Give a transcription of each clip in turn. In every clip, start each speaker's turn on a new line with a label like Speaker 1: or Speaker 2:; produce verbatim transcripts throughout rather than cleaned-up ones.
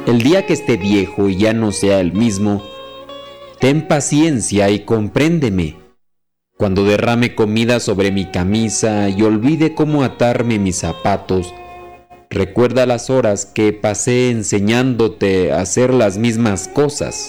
Speaker 1: El día que esté viejo y ya no sea el mismo, ten paciencia y compréndeme. Cuando derrame comida sobre mi camisa y olvide cómo atarme mis zapatos, recuerda las horas que pasé enseñándote a hacer las mismas cosas.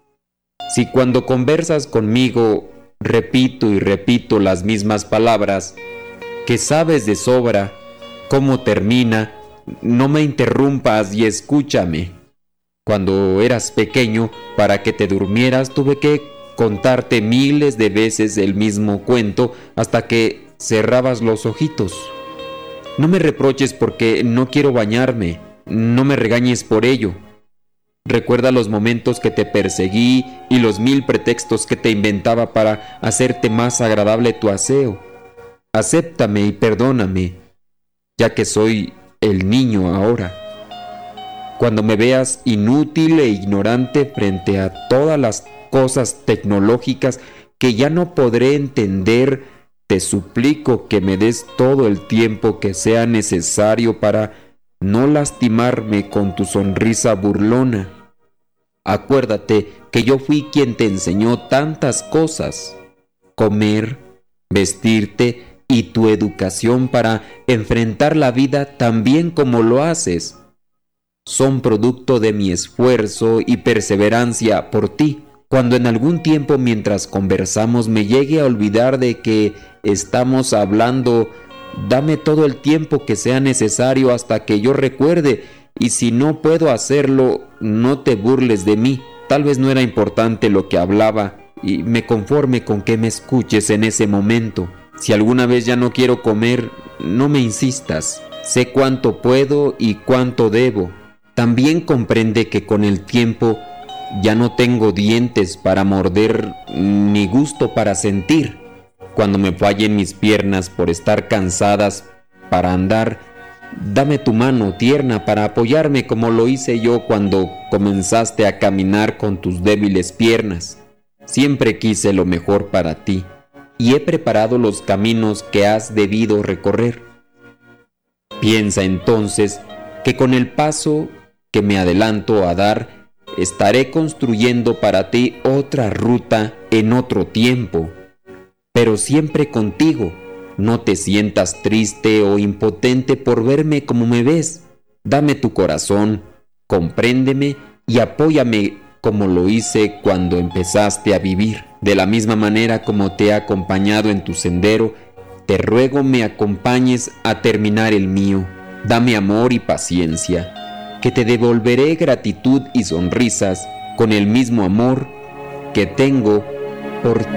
Speaker 1: Si cuando conversas conmigo repito y repito las mismas palabras, que sabes de sobra cómo termina, no me interrumpas y escúchame. Cuando eras pequeño, para que te durmieras, tuve que contarte miles de veces el mismo cuento hasta que cerrabas los ojitos. No me reproches porque no quiero bañarme, no me regañes por ello. Recuerda los momentos que te perseguí y los mil pretextos que te inventaba para hacerte más agradable tu aseo. Acéptame y perdóname, ya que soy el niño ahora. Cuando me veas inútil e ignorante frente a todas las cosas tecnológicas que ya no podré entender, te suplico que me des todo el tiempo que sea necesario para no lastimarme con tu sonrisa burlona. Acuérdate que yo fui quien te enseñó tantas cosas: comer, vestirte y tu educación para enfrentar la vida tan bien como lo haces. Son producto de mi esfuerzo y perseverancia por ti. Cuando en algún tiempo mientras conversamos me llegue a olvidar de que estamos hablando, dame todo el tiempo que sea necesario hasta que yo recuerde, y si no puedo hacerlo, no te burles de mí. Tal vez no era importante lo que hablaba y me conforme con que me escuches en ese momento. Si alguna vez ya no quiero comer, no me insistas. Sé cuánto puedo y cuánto debo. También comprende que con el tiempo ya no tengo dientes para morder ni gusto para sentir. Cuando me fallen mis piernas por estar cansadas para andar, dame tu mano tierna para apoyarme como lo hice yo cuando comenzaste a caminar con tus débiles piernas. Siempre quise lo mejor para ti y he preparado los caminos que has debido recorrer. Piensa entonces que con el paso que me adelanto a dar, estaré construyendo para ti otra ruta en otro tiempo, pero siempre contigo. No te sientas triste o impotente por verme como me ves. Dame tu corazón, compréndeme y apóyame como lo hice cuando empezaste a vivir. De la misma manera como te he acompañado en tu sendero, te ruego me acompañes a terminar el mío. Dame amor y paciencia, que te devolveré gratitud y sonrisas con el mismo amor que tengo por ti.